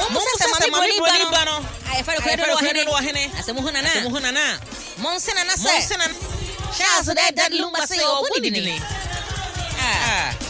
Mama Brony Bano. I felt Hene. As a Muhana. Monsignor, Charles, that Lumba say, or what did he?